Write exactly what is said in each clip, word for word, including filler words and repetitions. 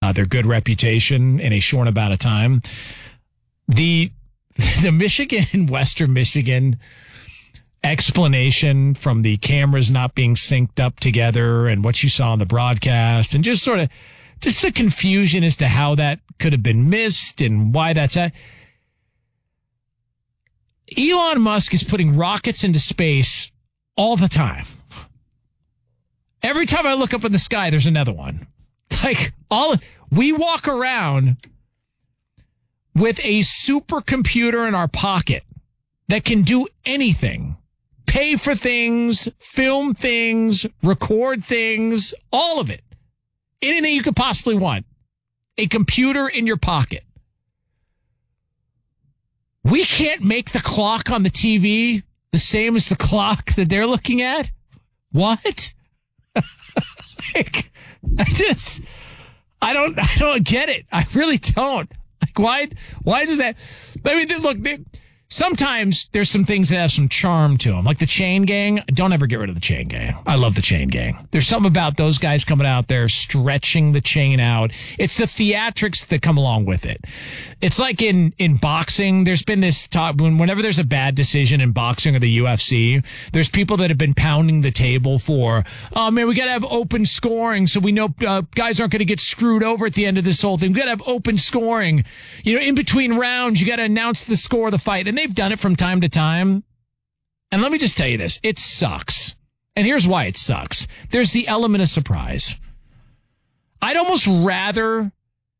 uh, their good reputation in a short amount of time. The the Michigan, Western Michigan explanation from the cameras not being synced up together and what you saw on the broadcast and just sort of just the confusion as to how that could have been missed and why that's at. Elon Musk is putting rockets into space all the time. Every time I look up in the sky, there's another one. Like all we walk around with a supercomputer in our pocket that can do anything, pay for things, film things, record things, all of it. Anything you could possibly want. A computer in your pocket. We can't make the clock on the T V the same as the clock that they're looking at? What? Like, I just, I don't, I don't get it. I really don't. Like, why, why is that? I mean, look, they, sometimes there's some things that have some charm to them, like the Chain Gang. Don't ever get rid of the Chain Gang. I love the Chain Gang. There's something about those guys coming out there, stretching the chain out. It's the theatrics that come along with it. It's like in, in boxing, there's been this talk, when, whenever there's a bad decision in boxing or the U F C, there's people that have been pounding the table for, oh man, we gotta have open scoring so we know uh, guys aren't gonna get screwed over at the end of this whole thing. We gotta have open scoring. You know, in between rounds, you gotta announce the score of the fight. And they've done it from time to time. And let me just tell you this. It sucks. And here's why it sucks. There's the element of surprise. I'd almost rather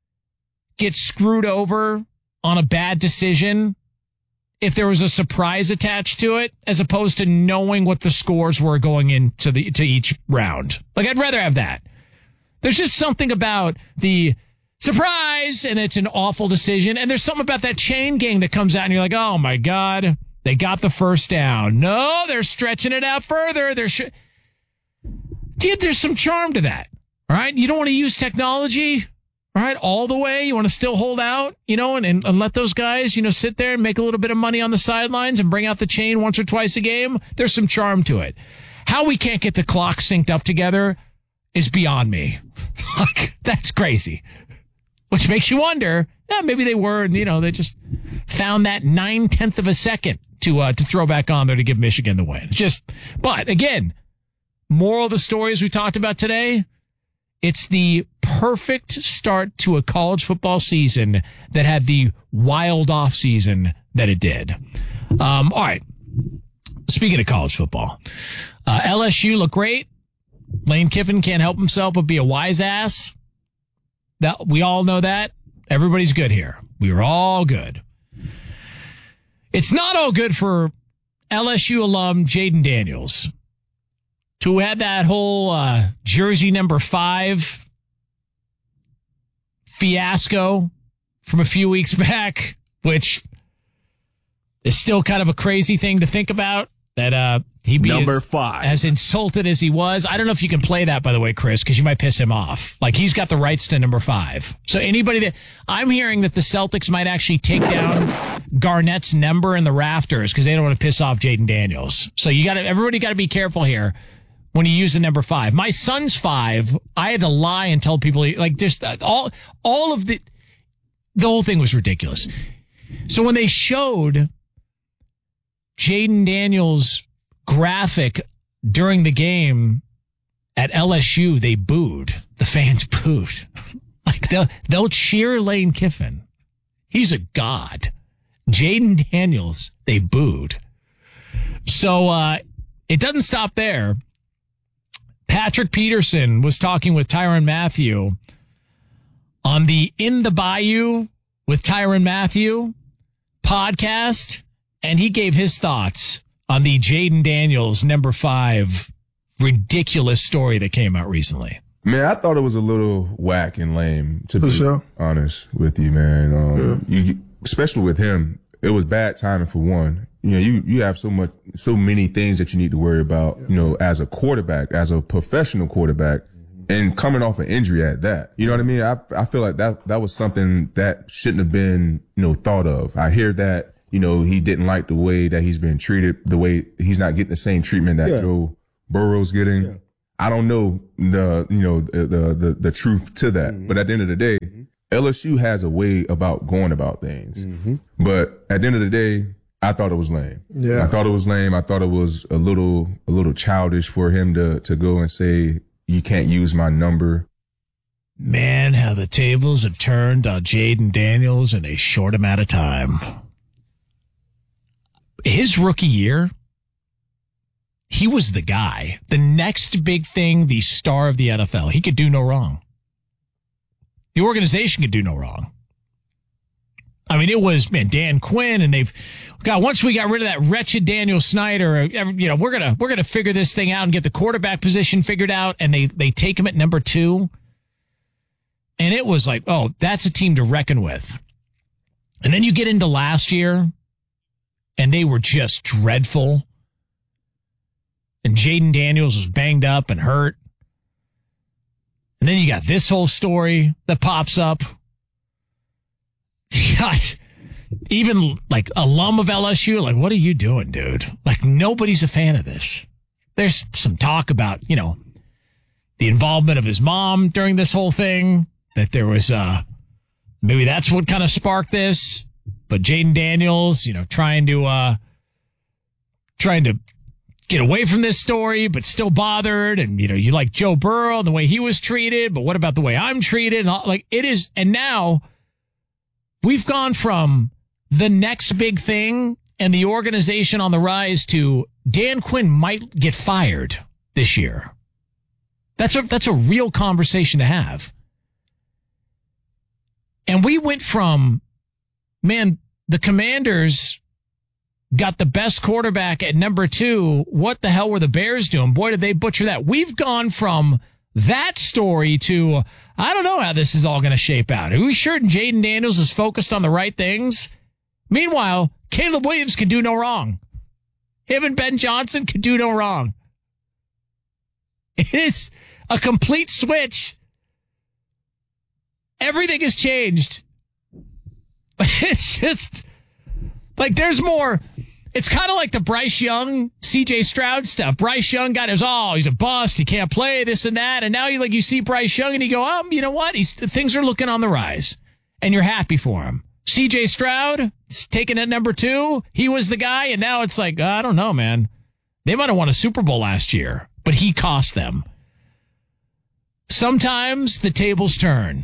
get screwed over on a bad decision if there was a surprise attached to it, as opposed to knowing what the scores were going into the to each round. Like, I'd rather have that. There's just something about the surprise, and it's an awful decision. And there's something about that Chain Gang that comes out and you're like, oh my God, they got the first down. No, they're stretching it out further. They're sh- Dude, there's some charm to that. All right. You don't want to use technology. All right. All the way. You want to still hold out, you know, and, and, and let those guys, you know, sit there and make a little bit of money on the sidelines and bring out the chain once or twice a game. There's some charm to it. How we can't get the clock synced up together is beyond me. Like, that's crazy. Which makes you wonder, yeah, maybe they were, you know, they just found that nine-tenth of a second to uh, to throw back on there to give Michigan the win. It's just, but again, moral of the story as we talked about today, it's the perfect start to a college football season that had the wild off season that it did. Um, all right. Speaking of college football, uh, L S U look great. Lane Kiffin can't help himself but be a wise ass. That, we all know that. Everybody's good here. We are all good. It's not all good for L S U alum Jayden Daniels, who had that whole uh, jersey number five fiasco from a few weeks back, which is still kind of a crazy thing to think about. That uh, he be number as, five. as insulted as he was. I don't know if you can play that, by the way, Chris, because you might piss him off. Like, he's got the rights to number five. So anybody that I'm hearing that the Celtics might actually take down Garnett's number in the rafters because they don't want to piss off Jayden Daniels. So you got to everybody got to be careful here when you use the number five. My son's five. I had to lie and tell people like just all all of the the whole thing was ridiculous. So when they showed Jayden Daniels' graphic during the game at L S U, they booed. The fans booed. Like they'll, they'll cheer Lane Kiffin. He's a god. Jayden Daniels, they booed. So uh, it doesn't stop there. Patrick Peterson was talking with Tyrann Mathieu on the In the Bayou with Tyrann Mathieu podcast. And he gave his thoughts on the Jayden Daniels number five ridiculous story that came out recently. Man, I thought it was a little whack and lame, to For be sure. honest with you, man. Um, Yeah. you, especially with him, it was bad timing for one. You know, you, you have so much, so many things that you need to worry about, you know, as a quarterback, as a professional quarterback, and coming off an injury at that. You know what I mean? I, I feel like that, that was something that shouldn't have been, you know, thought of. I hear that. You know, he didn't like the way that he's been treated, the way he's not getting the same treatment that Yeah. Joe Burrow's getting. Yeah. I don't know the, you know, the, the, the, the truth to that. Mm-hmm. But at the end of the day, mm-hmm. L S U has a way about going about things. Mm-hmm. But at the end of the day, I thought it was lame. Yeah. I thought it was lame. I thought it was a little, a little childish for him to, to go and say, you can't use my number. Man, how the tables have turned on Jayden Daniels in a short amount of time. His rookie year, he was the guy. The next big thing, the star of the N F L. He could do no wrong. The organization could do no wrong. I mean, it was, man, Dan Quinn, and they've, God, once we got rid of that wretched Daniel Snyder, you know, we're going to, we're going to figure this thing out and get the quarterback position figured out. And they, they take him at number two. And it was like, oh, that's a team to reckon with. And then you get into last year, and they were just dreadful. And Jayden Daniels was banged up and hurt. And then you got this whole story that pops up. You got even like alum of L S U, like, what are you doing, dude? Like, nobody's a fan of this. There's some talk about, you know, the involvement of his mom during this whole thing. That there was, uh, maybe that's what kind of sparked this. But Jayden Daniels, you know, trying to, uh, trying to get away from this story, but still bothered. And, you know, you like Joe Burrow and the way he was treated, but what about the way I'm treated? And all, like, it is. And now we've gone from the next big thing and the organization on the rise to Dan Quinn might get fired this year. That's a, that's a real conversation to have. And we went from, man, the Commanders got the best quarterback at number two. What the hell were the Bears doing? Boy, did they butcher that. We've gone from that story to, I don't know how this is all going to shape out. Are we sure Jayden Daniels is focused on the right things? Meanwhile, Caleb Williams can do no wrong. Him and Ben Johnson can do no wrong. It's a complete switch. Everything has changed. It's just like there's more. It's kind of like the Bryce Young, C J Stroud stuff. Bryce Young got his, oh, he's a bust. He can't play this and that. And now you like you see Bryce Young and you go, um, you know what? He's things are looking on the rise, and you're happy for him. C J Stroud is taken at number two. He was the guy, and now it's like I don't know, man. They might have won a Super Bowl last year, but he cost them. Sometimes the tables turn.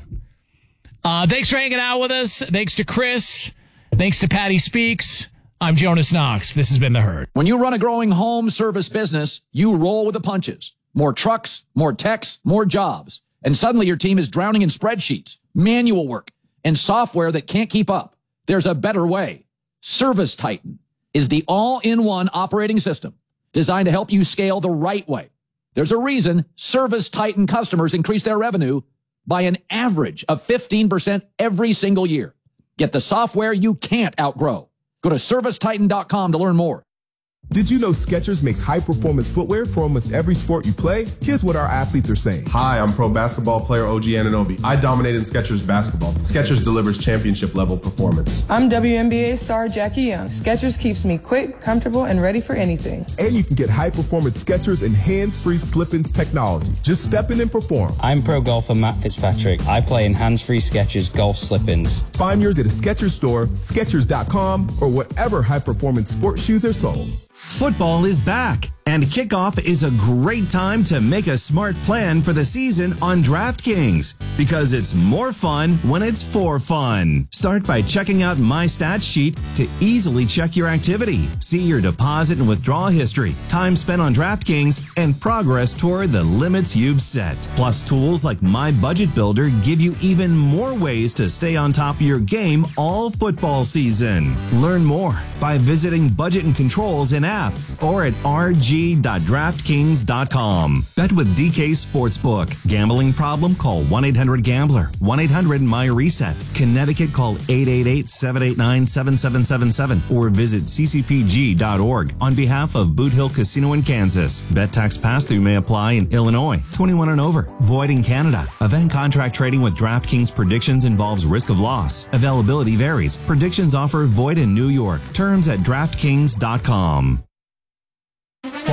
Uh, thanks for hanging out with us. Thanks to Chris. Thanks to Patty Speaks. I'm Jonas Knox. This has been The Herd. When you run a growing home service business, you roll with the punches. More trucks, more techs, more jobs. And suddenly your team is drowning in spreadsheets, manual work, and software that can't keep up. There's a better way. Service Titan is the all-in-one operating system designed to help you scale the right way. There's a reason Service Titan customers increase their revenue by an average of fifteen percent every single year. Get the software you can't outgrow. Go to service titan dot com to learn more. Did you know Skechers makes high-performance footwear for almost every sport you play? Here's what our athletes are saying. Hi, I'm pro basketball player O G Anunoby. I dominate in Skechers basketball. Skechers delivers championship-level performance. I'm W N B A star Jackie Young. Skechers keeps me quick, comfortable, and ready for anything. And you can get high-performance Skechers and hands-free slip-ins technology. Just step in and perform. I'm pro golfer Matt Fitzpatrick. I play in hands-free Skechers golf slip-ins. Find yours at a Skechers store, Skechers dot com, or whatever high-performance sports shoes are sold. Football is back, and kickoff is a great time to make a smart plan for the season on DraftKings, because it's more fun when it's for fun. Start by checking out My Stats Sheet to easily check your activity, see your deposit and withdrawal history, time spent on DraftKings, and progress toward the limits you've set. Plus, tools like My Budget Builder give you even more ways to stay on top of your game all football season. Learn more by visiting Budget and Controls in app or at r g dot draftkings dot com. Bet with D K Sportsbook. Gambling problem? Call one eight hundred gambler. one eight hundred M Y reset. Connecticut, call eight eight eight, seven eight nine, seven seven seven seven or visit c c p g dot org on behalf of Boot Hill Casino in Kansas. Bet tax pass-through may apply in Illinois. twenty-one and over. Void in Canada. Event contract trading with DraftKings predictions involves risk of loss. Availability varies. Predictions offer void in New York. Terms at draftkings dot com.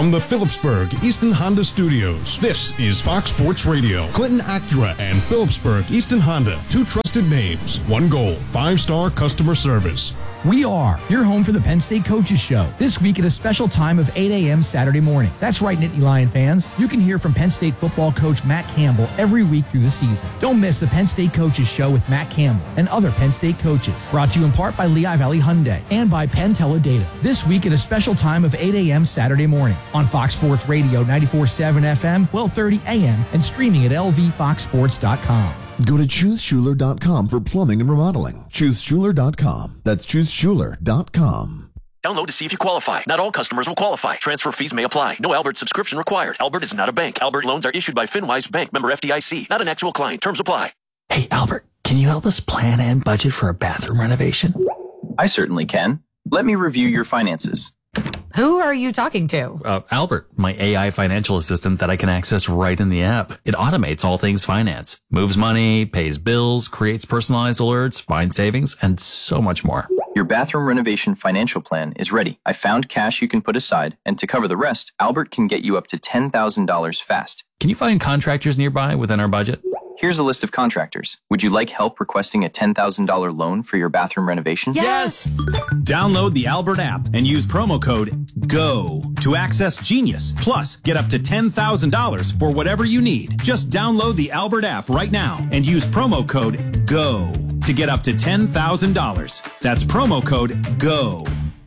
From the Phillipsburg Easton Honda Studios, this is Fox Sports Radio. Clinton Acura and Phillipsburg Easton Honda, two trusted names, one goal, five-star customer service. We are your home for the Penn State Coaches Show. This week at a special time of eight a.m. Saturday morning. That's right, Nittany Lion fans. You can hear from Penn State football coach Matt Campbell every week through the season. Don't miss the Penn State Coaches Show with Matt Campbell and other Penn State coaches. Brought to you in part by Lehigh Valley Hyundai and by Penn Teledata. This week at a special time of eight a.m. Saturday morning on Fox Sports Radio ninety-four point seven F M, twelve thirty a.m. and streaming at L V fox sports dot com. Go to choose schuler dot com for plumbing and remodeling. choose schuler dot com. That's choose schuler dot com. Download to see if you qualify. Not all customers will qualify. Transfer fees may apply. No Albert subscription required. Albert is not a bank. Albert loans are issued by FinWise Bank, member F D I C. Not an actual client. Terms apply. Hey, Albert, can you help us plan and budget for a bathroom renovation? I certainly can. Let me review your finances. Who are you talking to? Uh, Albert, my A I financial assistant that I can access right in the app. It automates all things finance, moves money, pays bills, creates personalized alerts, finds savings, and so much more. Your bathroom renovation financial plan is ready. I found cash you can put aside, and to cover the rest, Albert can get you up to ten thousand dollars fast. Can you find contractors nearby within our budget? Here's a list of contractors. Would you like help requesting a ten thousand dollars loan for your bathroom renovation? Yes! Download the Albert app and use promo code GO to access Genius. Plus, get up to ten thousand dollars for whatever you need. Just download the Albert app right now and use promo code GO to get up to ten thousand dollars. That's promo code GO.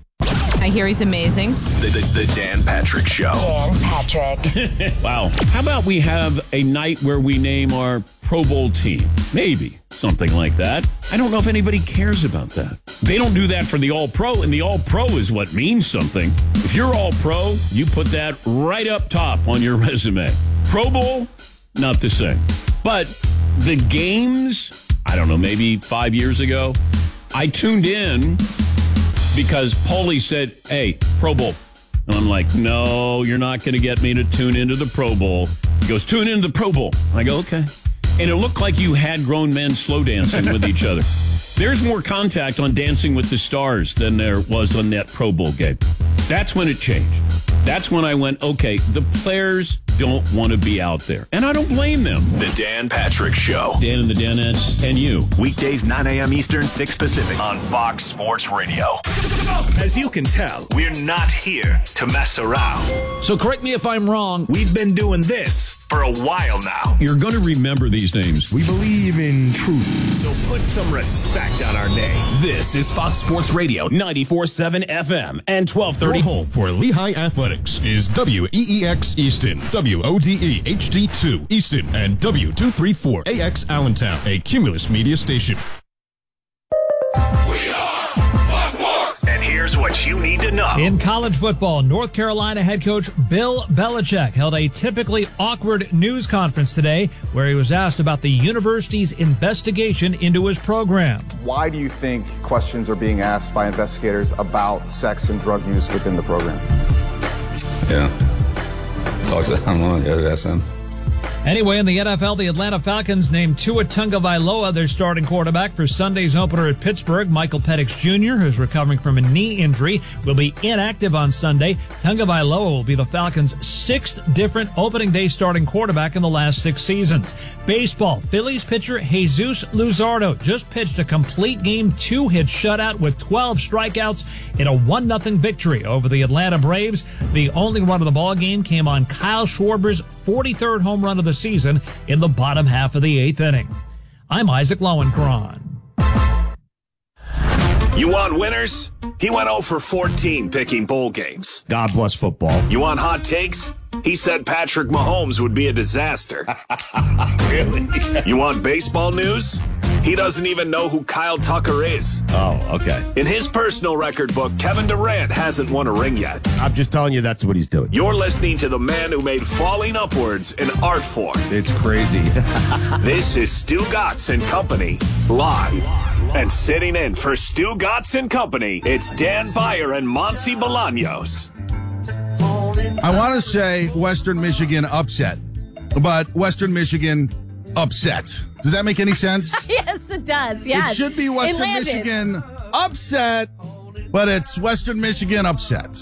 I hear he's amazing. The, the, the Dan Patrick Show. Dan Patrick. Wow. How about we have a night where we name our Pro Bowl team? Maybe something like that. I don't know if anybody cares about that. They don't do that for the All-Pro, and the All-Pro is what means something. If you're All-Pro, you put that right up top on your resume. Pro Bowl, not the same. But the games, I don't know, maybe five years ago, I tuned in because Paulie said, hey, Pro Bowl. And I'm like, no, you're not going to get me to tune into the Pro Bowl. He goes, tune into the Pro Bowl. I go, okay. And it looked like you had grown men slow dancing with each other. There's more contact on Dancing with the Stars than there was on that Pro Bowl game. That's when it changed. That's when I went, okay, the players don't want to be out there. And I don't blame them. The Dan Patrick Show. Dan and the Danettes and you. Weekdays, nine a.m. Eastern, six Pacific on Fox Sports Radio. As you can tell, we're not here to mess around. So correct me if I'm wrong. We've been doing this for a while now. You're going to remember these names. We believe in truth. So put some respect on our name. This is Fox Sports Radio, ninety-four point seven F M and twelve thirty. Your home for Lehigh Athletics is W E E X Easton, W O D E H D two Easton, and W two thirty-four A X Allentown, a Cumulus Media station. We are Fox Sports. And here's what you need to know. In college football, North Carolina head coach Bill Belichick held a typically awkward news conference today where he was asked about the university's investigation into his program. Why do you think questions are being asked by investigators about sex and drug use within the program? Yeah. Talk to them. I don't know. Yeah, ask them. Anyway, in the N F L, the Atlanta Falcons named Tua Tagovailoa their starting quarterback for Sunday's opener at Pittsburgh. Michael Penix Junior, who's recovering from a knee injury, will be inactive on Sunday. Tagovailoa will be the Falcons' sixth different opening day starting quarterback in the last six seasons. Baseball, Phillies pitcher Jesus Luzardo just pitched a complete game two-hit shutout with twelve strikeouts in a one nothing victory over the Atlanta Braves. The only run of the ball game came on Kyle Schwarber's forty-third home run of the season in the bottom half of the eighth inning. I'm Isaac Lowenkron. You want winners? He went oh for fourteen picking bowl games. God bless football. You want hot takes? He said Patrick Mahomes would be a disaster. Really? You want baseball news? He doesn't even know who Kyle Tucker is. Oh, okay. In his personal record book, Kevin Durant hasn't won a ring yet. I'm just telling you that's what he's doing. You're listening to the man who made falling upwards an art form. It's crazy. This is Stu Gatz and Company, live. And sitting in for Stu Gatz and Company, it's Dan Beyer and Monty Bolaños. I want to say Western Michigan upset, but Western Michigan upset. Does that make any sense? Yes, it does. Yes. It should be Western Michigan upset, but it's Western Michigan upset.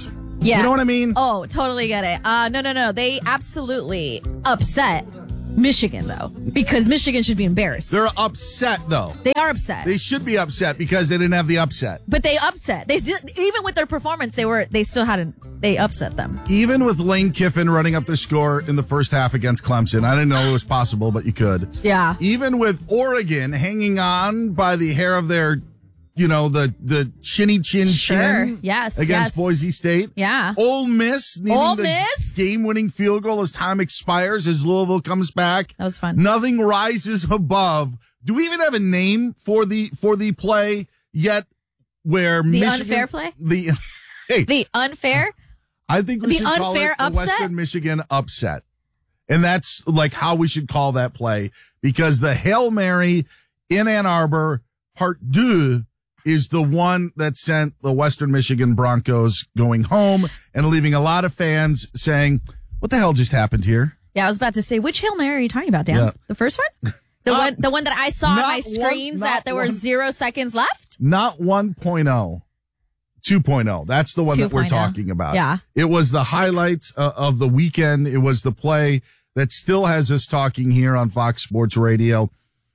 Yeah. You know what I mean? Oh, totally get it. Uh, no, no, no. They absolutely upset Michigan, though, because Michigan should be embarrassed. They're upset, though. They are upset. They should be upset because they didn't have the upset. But they upset. They still, even with their performance, they were they still hadn't. They upset them. Even with Lane Kiffin running up the score in the first half against Clemson, I didn't know it was possible, but you could. Yeah. Even with Oregon hanging on by the hair of their, you know, the the chinny chin Sure. chin. Yes. Against yes. Boise State. Yeah. Ole Miss needing Ole the Miss? game-winning field goal as time expires, as Louisville comes back. That was fun. Nothing rises above. Do we even have a name for the for the play yet? Where The Michigan, unfair play? The hey, The unfair. I think we The should call unfair it the upset? Western Michigan upset. And that's like how we should call that play, because the Hail Mary in Ann Arbor, part deux, is the one that sent the Western Michigan Broncos going home and leaving a lot of fans saying, what the hell just happened here? Yeah, I was about to say, which Hail Mary are you talking about, Dan? Yeah. The first one? The Not- one the one that I saw on not my one- screens not that there were one- zero seconds left? Not one point oh. two point oh. That's the one that we're 2.0. talking about. Yeah. It was the highlights uh, of the weekend. It was the play that still has us talking here on Fox Sports Radio.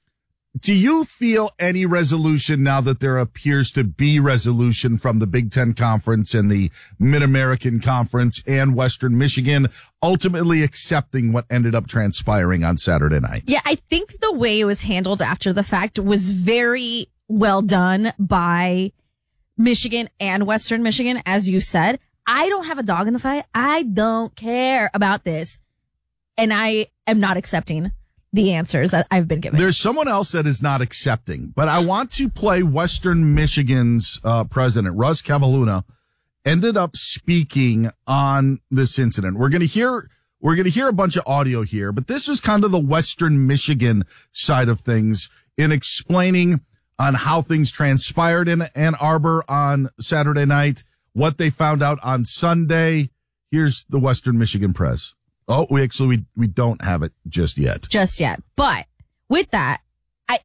Do you feel any resolution now that there appears to be resolution from the Big Ten Conference and the Mid-American Conference and Western Michigan ultimately accepting what ended up transpiring on Saturday night? Yeah, I think the way it was handled after the fact was very well done by Michigan and Western Michigan, as you said. I don't have a dog in the fight. I don't care about this. And I am not accepting the answers that I've been given. There's someone else that is not accepting, but I want to play Western Michigan's uh, president, Russ Cavalluna, ended up speaking on this incident. We're going to hear, we're going to hear a bunch of audio here, but this was kind of the Western Michigan side of things in explaining on how things transpired in Ann Arbor on Saturday night, what they found out on Sunday. Here's the Western Michigan press. Oh, we actually, we, we don't have it just yet. Just yet. But with that, I,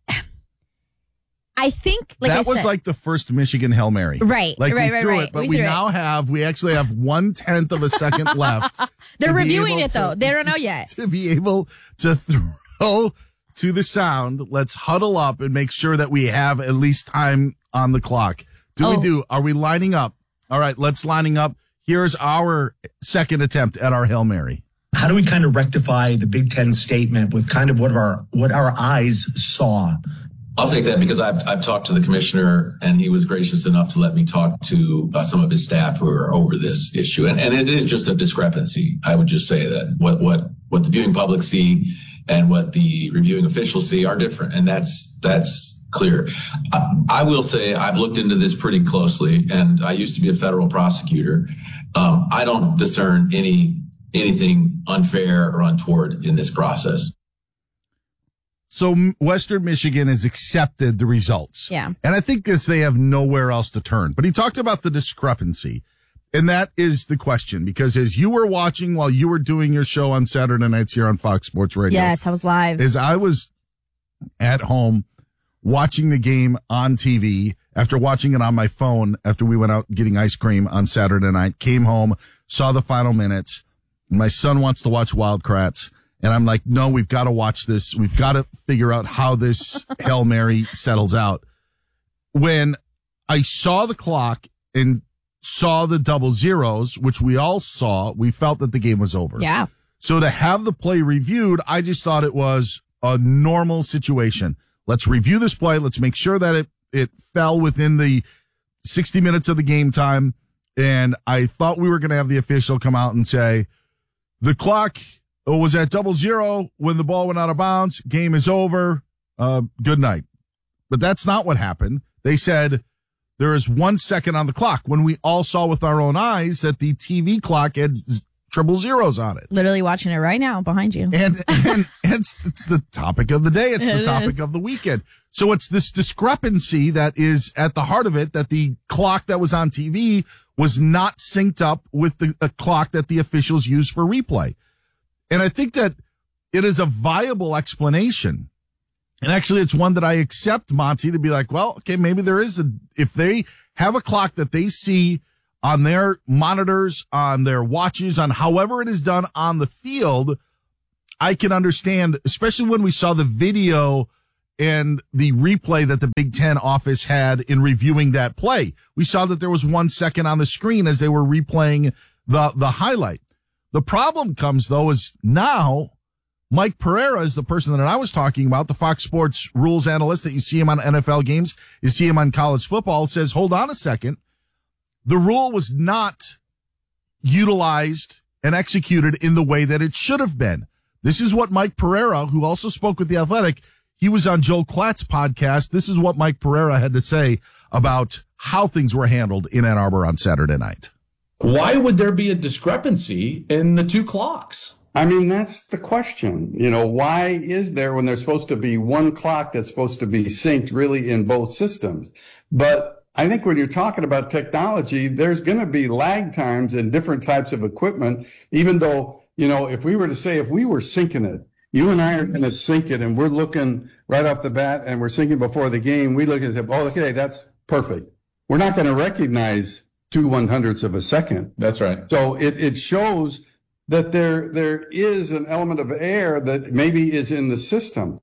I think, like I that was said, like the first Michigan Hail Mary. Right, Like right, we right, threw right. it, but We we, threw it. now have, we actually have one tenth of a second left. they're to be reviewing able it though. to- They don't know yet. To be able to throw to the sound, let's huddle up and make sure that we have at least time on the clock. Do Oh. we do? Are we lining up? All right, let's lining up. Here's our second attempt at our Hail Mary. How do we kind of rectify the Big Ten statement with kind of what our what our eyes saw? I'll take that because I've I've talked to the commissioner and he was gracious enough to let me talk to uh, some of his staff who are over this issue. And and it is just a discrepancy. I would just say that what what what the viewing public see and what the reviewing officials see are different, and that's that's clear. I, I will say I've looked into this pretty closely, and I used to be a federal prosecutor. Um, I don't discern any anything unfair or untoward in this process. So M- Western Michigan has accepted the results. Yeah. And I think this, they have nowhere else to turn. But he talked about the discrepancy. And that is the question, because as you were watching while you were doing your show on Saturday nights here on Fox Sports Radio. Yes, I was live. As I was at home watching the game on T V, after watching it on my phone, after we went out getting ice cream on Saturday night, came home, saw the final minutes. My son wants to watch Wildcrats. And I'm like, no, we've got to watch this. We've got to figure out how this Hail Mary settles out. When I saw the clock and saw the double zeros, which we all saw, we felt that the game was over. Yeah. So to have the play reviewed, I just thought it was a normal situation. Let's review this play. Let's make sure that it, it fell within the sixty minutes of the game time. And I thought we were going to have the official come out and say, the clock was at double zero when the ball went out of bounds. Game is over. Uh, good night. But that's not what happened. They said there is one second on the clock when we all saw with our own eyes that the T V clock had z- triple zeros on it. Literally watching it right now behind you. And, and it's, it's the topic of the day. It's the It topic is. of the weekend. So it's this discrepancy that is at the heart of it, that the clock that was on T V was not synced up with the a clock that the officials use for replay. And I think that it is a viable explanation. And actually, it's one that I accept, Monty, to be like, well, okay, maybe there is a, if they have a clock that they see on their monitors, on their watches, on however it is done on the field, I can understand, especially when we saw the video and the replay that the Big Ten office had in reviewing that play. We saw that there was one second on the screen as they were replaying the, the highlight. The problem comes, though, is now Mike Pereira is the person that I was talking about, the Fox Sports rules analyst that you see him on N F L games, you see him on college football, says, hold on a second. The rule was not utilized and executed in the way that it should have been. This is what Mike Pereira, who also spoke with The Athletic, he was on Joe Klatt's podcast. This is what Mike Pereira had to say about how things were handled in Ann Arbor on Saturday night. Why would there be a discrepancy in the two clocks? I mean, that's the question. You know, why is there, when there's supposed to be one clock that's supposed to be synced really in both systems? But I think when you're talking about technology, there's going to be lag times in different types of equipment, even though, you know, if we were to say, if we were syncing it, you and I are going to sync it, and we're looking right off the bat, and we're syncing before the game, we look at it, oh, okay, that's perfect. We're not going to recognize two one hundredths of a second. That's right. So it, it shows that there there is an element of error that maybe is in the system.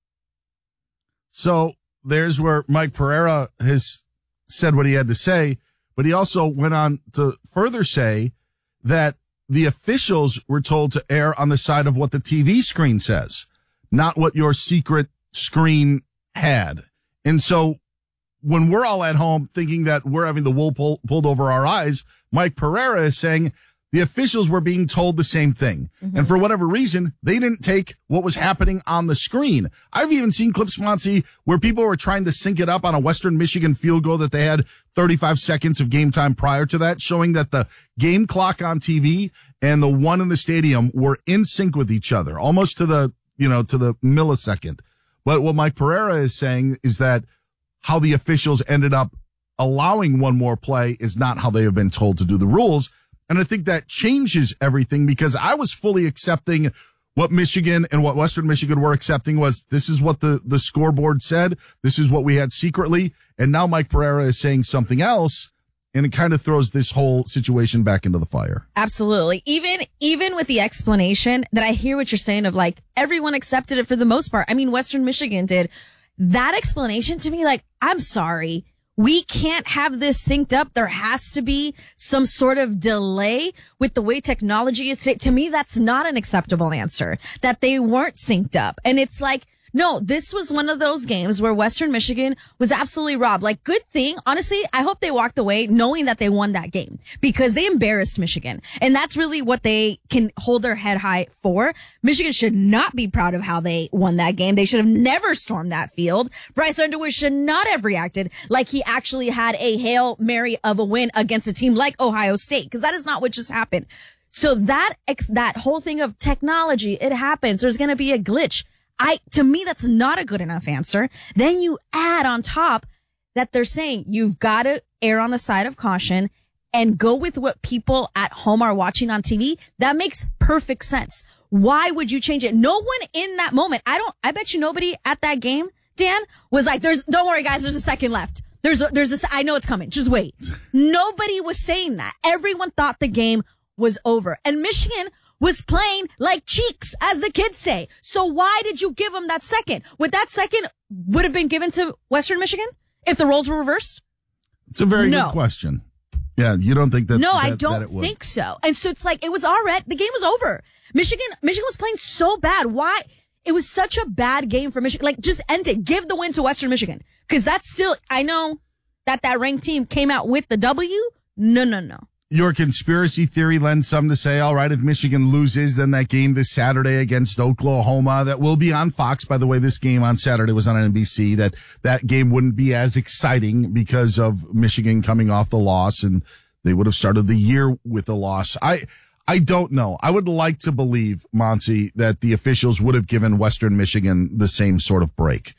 So there's where Mike Pereira has said what he had to say, but he also went on to further say that the officials were told to err on the side of what the T V screen says, not what your secret screen had. And so when we're all at home thinking that we're having the wool pull, pulled over our eyes, Mike Pereira is saying the officials were being told the same thing. Mm-hmm. And for whatever reason, they didn't take what was happening on the screen. I've even seen clips, Monty, where people were trying to sync it up on a Western Michigan field goal that they had thirty-five seconds of game time prior to that, showing that the game clock on T V and the one in the stadium were in sync with each other, almost to the, you know, to the millisecond. But what Mike Pereira is saying is that how the officials ended up allowing one more play is not how they have been told to do the rules. And I think that changes everything, because I was fully accepting what Michigan and what Western Michigan were accepting was this is what the, the scoreboard said. This is what we had secretly. And now Mike Pereira is saying something else, and it kind of throws this whole situation back into the fire. Absolutely. Even, even with the explanation that I hear what you're saying of like everyone accepted it for the most part. I mean, Western Michigan did. That explanation to me, like, I'm sorry. We can't have this synced up. There has to be some sort of delay with the way technology is today. To me, that's not an acceptable answer, that they weren't synced up. And it's like, no, this was one of those games where Western Michigan was absolutely robbed. Like, good thing. Honestly, I hope they walked away knowing that they won that game, because they embarrassed Michigan. And that's really what they can hold their head high for. Michigan should not be proud of how they won that game. They should have never stormed that field. Bryce Underwood should not have reacted like he actually had a Hail Mary of a win against a team like Ohio State, because that is not what just happened. So that, that whole thing of technology, it happens. There's going to be a glitch. I, to me, that's not a good enough answer. Then you add on top that they're saying you've got to err on the side of caution and go with what people at home are watching on T V. That makes perfect sense. Why would you change it? No one in that moment, I don't, I bet you nobody at that game, Dan, was like, there's, don't worry guys, there's a second left. There's a, there's a, I know it's coming. Just wait. Nobody was saying that. Everyone thought the game was over. And Michigan was playing like cheeks, as the kids say. So why did you give them that second? Would that second would have been given to Western Michigan if the roles were reversed? It's a very no. good question. Yeah, you don't think that? No, that, I don't that it would. think so. And so it's like, it was already, the game was over. Michigan, Michigan was playing so bad. Why? It was such a bad game for Michigan. Like, just end it. Give the win to Western Michigan. Cause that's still, I know that that ranked team came out with the W. No, no, no. Your conspiracy theory lends some to say, all right, if Michigan loses, then that game this Saturday against Oklahoma, that will be on Fox. By the way, this game on Saturday was on N B C, that that game wouldn't be as exciting because of Michigan coming off the loss, and they would have started the year with a loss. I, I don't know. I would like to believe, Monty, that the officials would have given Western Michigan the same sort of break.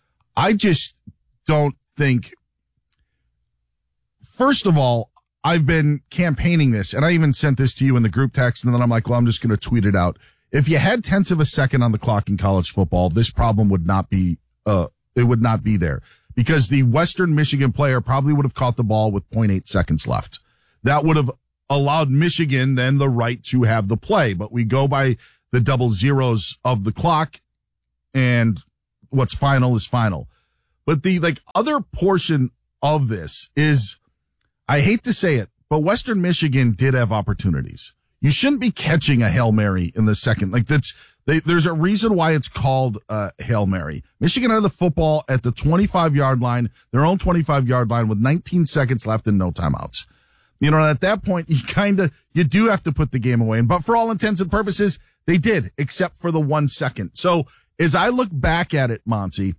I just don't think, first of all, I've been campaigning this, and I even sent this to you in the group text, and then I'm like, well, I'm just going to tweet it out. If you had tenths of a second on the clock in college football, this problem would not be, uh, it would not be there, because the Western Michigan player probably would have caught the ball with zero point eight seconds left. That would have allowed Michigan then the right to have the play, but we go by the double zeros of the clock, and what's final is final. But the like other portion of this is, I hate to say it, but Western Michigan did have opportunities. You shouldn't be catching a Hail Mary in the second. Like that's, they, there's a reason why it's called uh, Hail Mary. Michigan had the football at the twenty-five yard line, their own twenty-five yard line with nineteen seconds left and no timeouts. You know, and at that point, you kind of, you do have to put the game away. But for all intents and purposes, they did, except for the one second. So as I look back at it, Monty,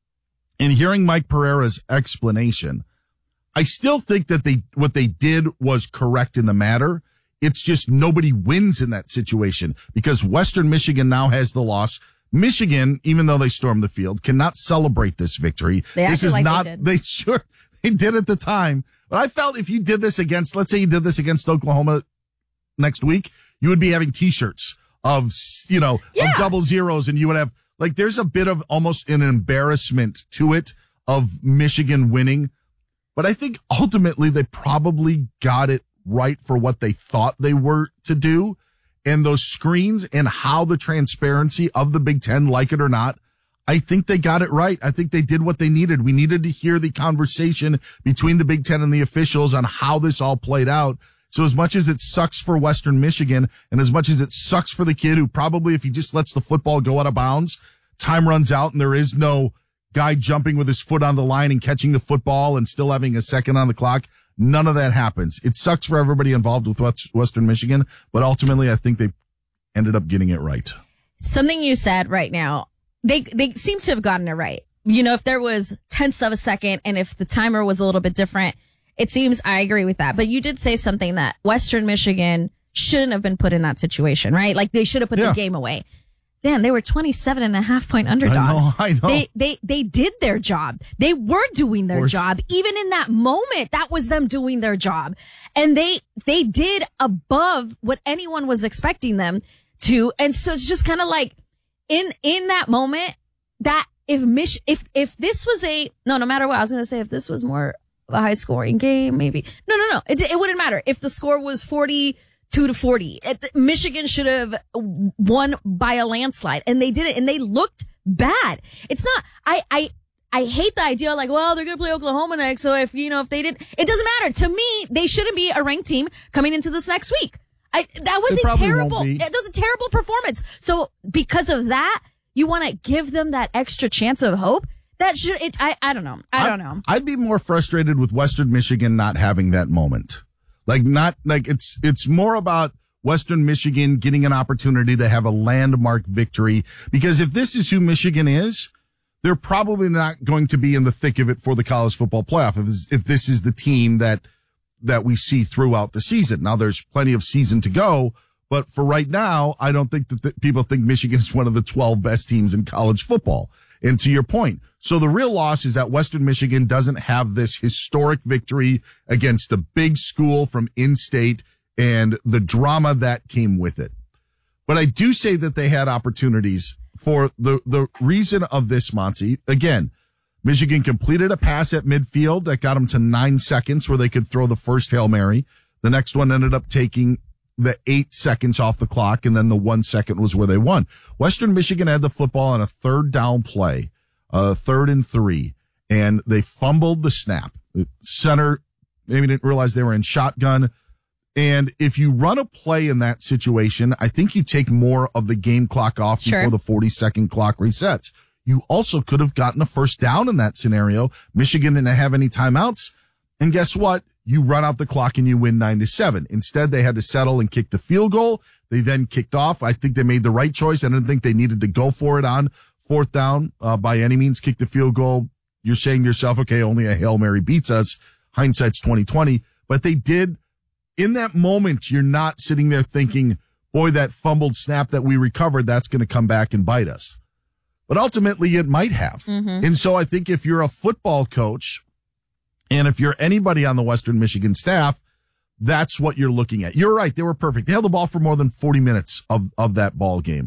and hearing Mike Pereira's explanation, I still think that they, what they did was correct in the matter. It's just nobody wins in that situation because Western Michigan now has the loss. Michigan, even though they stormed the field, cannot celebrate this victory. They this acted is like not, they did. they sure, they did at the time. But I felt if you did this against, let's say you did this against Oklahoma next week, you would be having t-shirts of, you know, Yeah. of double zeros, and you would have, like, there's a bit of almost an embarrassment to it of Michigan winning. But I think ultimately they probably got it right for what they thought they were to do. And those screens and how the transparency of the Big Ten, like it or not, I think they got it right. I think they did what they needed. We needed to hear the conversation between the Big Ten and the officials on how this all played out. So as much as it sucks for Western Michigan and as much as it sucks for the kid who probably, if he just lets the football go out of bounds, time runs out and there is no guy jumping with his foot on the line and catching the football and still having a second on the clock. None of that happens. It sucks for everybody involved with Western Michigan, but ultimately I think they ended up getting it right. Something you said right now, they they seem to have gotten it right. You know, if there was tenths of a second and if the timer was a little bit different, it seems I agree with that. But you did say something that Western Michigan shouldn't have been put in that situation, right? Like they should have put Yeah. the game away. Dan, they were twenty-seven and a half point underdogs. I know, I know. They, they, they did their job. They were doing their course. job. Even in that moment, that was them doing their job. And they, they did above what anyone was expecting them to. And so it's just kind of like in, in that moment that if Mich, if, if this was a, no, no matter what, I was going to say if this was more of a high scoring game, maybe. No, no, no. It, it wouldn't matter. If the score was forty Two to forty. Michigan should have won by a landslide, and they did it, and they looked bad. It's not. I I I hate the idea like, well, they're gonna play Oklahoma next, so if you know if they didn't, it doesn't matter to me. They shouldn't be a ranked team coming into this next week. I that was They a probably terrible. won't be. That was a terrible performance. So because of that, you want to give them that extra chance of hope. That should. It. I. I don't know. I don't know. I'd be more frustrated with Western Michigan not having that moment. Like not like it's it's more about Western Michigan getting an opportunity to have a landmark victory, because if this is who Michigan is, they're probably not going to be in the thick of it for the college football playoff. If this, if this is the team that that we see throughout the season. Now there's plenty of season to go, but for right now, I don't think that the, people think Michigan is one of the twelve best teams in college football. And to your point, so the real loss is that Western Michigan doesn't have this historic victory against the big school from in-state and the drama that came with it. But I do say that they had opportunities for the, the reason of this, Monty. Again, Michigan completed a pass at midfield that got them to nine seconds where they could throw the first Hail Mary. The next one ended up taking the eight seconds off the clock, and then the one second was where they won. Western Michigan had the football on a third down play, uh, third and three, and they fumbled the snap. The center maybe didn't realize they were in shotgun. And if you run a play in that situation, I think you take more of the game clock off Sure. before the forty second clock resets. You also could have gotten a first down in that scenario. Michigan didn't have any timeouts. And guess what? You run out the clock and you win nine to seven. Instead, they had to settle and kick the field goal. They then kicked off. I think they made the right choice. I didn't think they needed to go for it on fourth down, uh, by any means. Kick the field goal. You're saying to yourself, okay, only a Hail Mary beats us. Hindsight's twenty twenty. But they did. In that moment, you're not sitting there thinking, boy, that fumbled snap that we recovered, that's going to come back and bite us. But ultimately, it might have. Mm-hmm. And so I think if you're a football coach, and if you're anybody on the Western Michigan staff, that's what you're looking at. You're right. They were perfect. They held the ball for more than forty minutes of, of that ball game.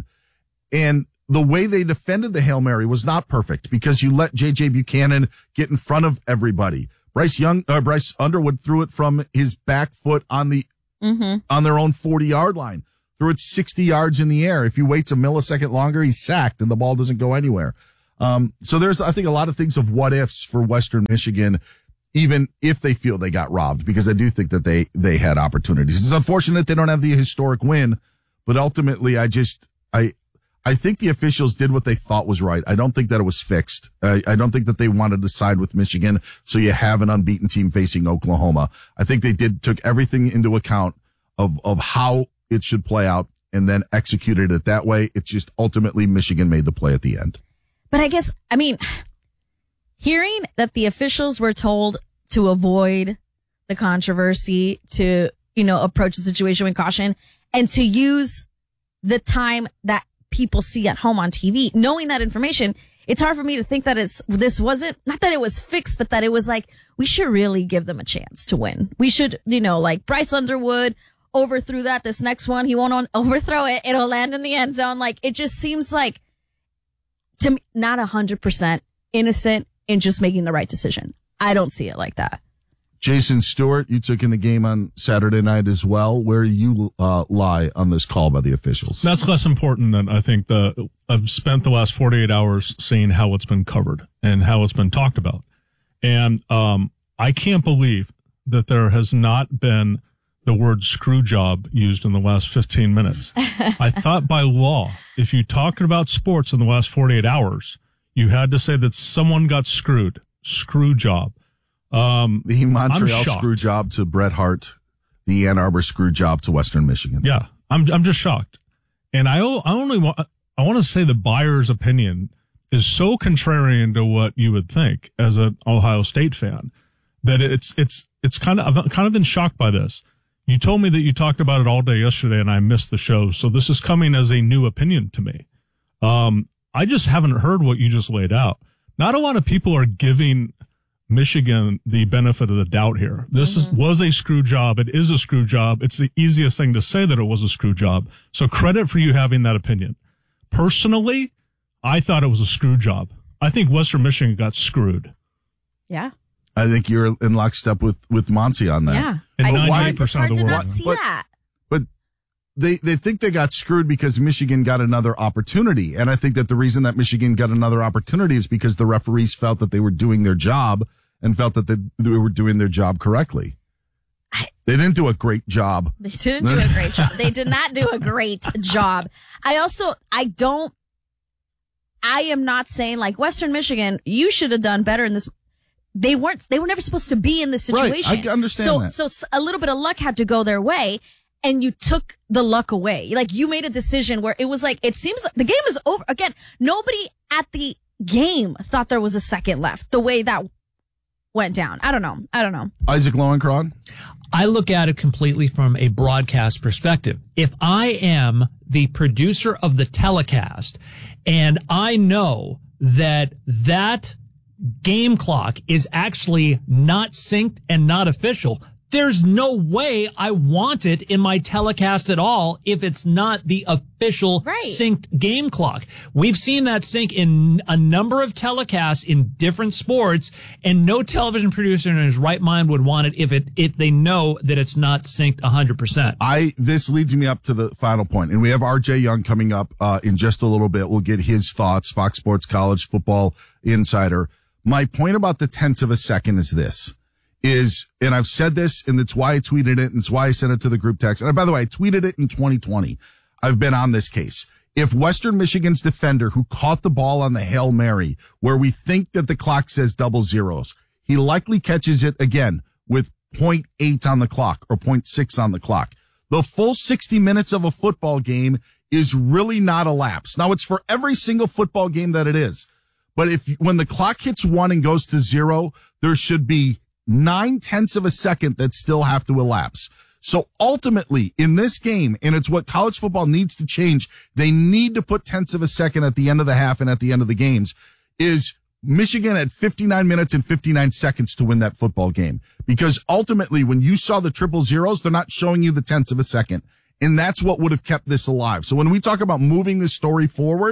And the way they defended the Hail Mary was not perfect because you let J J Buchanan get in front of everybody. Bryce Young, uh, Bryce Underwood threw it from his back foot on the Mm-hmm. on their own forty yard line. Threw it sixty yards in the air. If he waits a millisecond longer, he's sacked and the ball doesn't go anywhere. Um, so there's, I think, a lot of things of what ifs for Western Michigan, even if they feel they got robbed, because I do think that they, they had opportunities. It's unfortunate they don't have the historic win, but ultimately I just, I, I think the officials did what they thought was right. I don't think that it was fixed. I, I don't think that they wanted to side with Michigan, so you have an unbeaten team facing Oklahoma. I think they did, took everything into account of, of how it should play out and then executed it that way. It's just ultimately Michigan made the play at the end. But I guess, I mean, hearing that the officials were told to avoid the controversy, to, you know, approach the situation with caution, and to use the time that people see at home on T V, knowing that information, it's hard for me to think that it's, this wasn't, not that it was fixed, but that it was like, we should really give them a chance to win. We should, you know, like Bryce Underwood overthrew that. This next one, he won't on, overthrow it. It'll land in the end zone. Like, it just seems like, to me, not a hundred percent innocent in just making the right decision. I don't see it like that. Jason Stewart, you took in the game on Saturday night as well. Where you uh, lie on this call by the officials? That's less important than I think the I've spent the last forty-eight hours seeing how it's been covered and how it's been talked about. And um, I can't believe that there has not been the word screw job used in the last fifteen minutes. I thought by law, if you talked about sports in the last forty-eight hours, you had to say that someone got screwed. Screw job. Um, the Montreal screw job to Bret Hart, the Ann Arbor screw job to Western Michigan. Yeah, I'm I'm just shocked, and I I only want I want to say the buyer's opinion is so contrarian to what you would think as an Ohio State fan that it's it's it's kind of I've kind of been shocked by this. You told me that you talked about it all day yesterday, and I missed the show, so this is coming as a new opinion to me. Um, I just haven't heard what you just laid out. Not a lot of people are giving Michigan the benefit of the doubt here. This mm-hmm. is, was a screw job. It is a screw job. It's the easiest thing to say that it was a screw job. So credit for you having that opinion. Personally, I thought it was a screw job. I think Western Michigan got screwed. Yeah. I think you're in lockstep with, with Monty on that. Yeah. And ninety-eight percent of the did world. not see but, that. But they, they think they got screwed because Michigan got another opportunity. And I think that the reason that Michigan got another opportunity is because the referees felt that they were doing their job and felt that they, they were doing their job correctly. They didn't do a great job. They didn't do a great job. They did not do a great job. I also, I don't, I am not saying like Western Michigan, you should have done better in this. They weren't, they were never supposed to be in this situation. Right, I understand so, that. So a little bit of luck had to go their way, and you took the luck away. Like, you made a decision where it was like, it seems like the game is over. Again, nobody at the game thought there was a second left the way that went down. I don't know. I don't know. Isaac Lowenkron? I look at it completely from a broadcast perspective. If I am the producer of the telecast and I know that that game clock is actually not synced and not official, there's no way I want it in my telecast at all if it's not the official right. synced game clock. We've seen that sync in a number of telecasts in different sports, and no television producer in his right mind would want it if it if they know that it's not synced one hundred percent. I this leads me up to the final point, and we have R J Young coming up uh, in just a little bit. We'll get his thoughts, Fox Sports College Football Insider. My point about the tenths of a second is this. Is, and I've said this, and it's why I tweeted it, and it's why I sent it to the group text. And by the way, I tweeted it in twenty twenty. I've been on this case. If Western Michigan's defender who caught the ball on the Hail Mary, where we think that the clock says double zeros, he likely catches it again with point eight on the clock or point six on the clock. The full sixty minutes of a football game is really not elapsed. Now, it's for every single football game that it is. But if, when the clock hits one and goes to zero, there should be nine tenths of a second that still have to elapse. So ultimately in this game, and it's what college football needs to change, they need to put tenths of a second at the end of the half and at the end of the games, is Michigan had fifty-nine minutes and fifty-nine seconds to win that football game. Because ultimately when you saw the triple zeros, they're not showing you the tenths of a second. And that's what would have kept this alive. So when we talk about moving this story forward,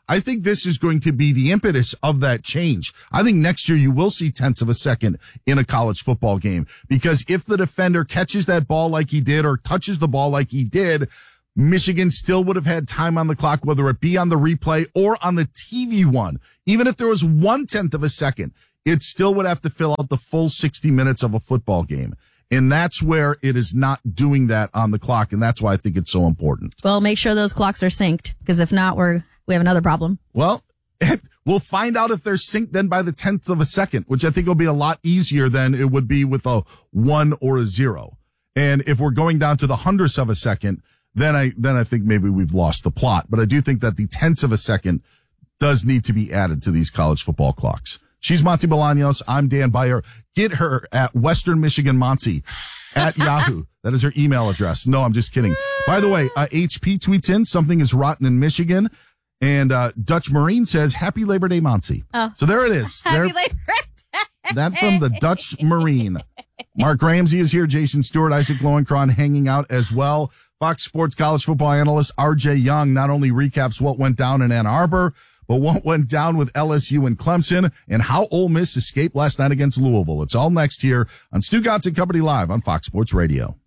I think this is going to be the impetus of that change. I think next year you will see tenths of a second in a college football game, because if the defender catches that ball like he did or touches the ball like he did, Michigan still would have had time on the clock, whether it be on the replay or on the T V one. Even if there was one tenth of a second, it still would have to fill out the full sixty minutes of a football game. And that's where it is not doing that on the clock. And that's why I think it's so important. Well, make sure those clocks are synced, because if not, we're, we have another problem. Well, we'll find out if they're synced then by the tenth of a second, which I think will be a lot easier than it would be with a one or a zero. And if we're going down to the hundredths of a second, then I, then I think maybe we've lost the plot. But I do think that the tenths of a second does need to be added to these college football clocks. She's Monty Bolaños. I'm Dan Beyer. Get her at Western Michigan Monty at Yahoo. That is her email address. No, I'm just kidding. By the way, uh, H P tweets in, something is rotten in Michigan. And uh, Dutch Marine says, Happy Labor Day, Monty. Oh. So there it is. Happy there, Labor Day. That from the Dutch Marine. Mark Ramsey is here. Jason Stewart, Isaac Lowenkron hanging out as well. Fox Sports college football analyst R J Young not only recaps what went down in Ann Arbor, but what went down with L S U and Clemson, and how Ole Miss escaped last night against Louisville. It's all next here on Stugotz and Company Live on Fox Sports Radio.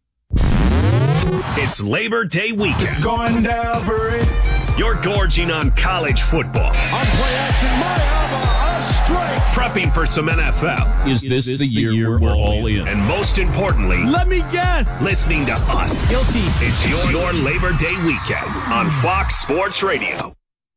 It's Labor Day weekend. It's going down for it. You're gorging on college football. On play action, Mayava, a strike. Prepping for some N F L. Is this, this the year, year we're all in? And most importantly, let me guess, listening to us. Guilty. It's your, your Labor Day weekend on Fox Sports Radio.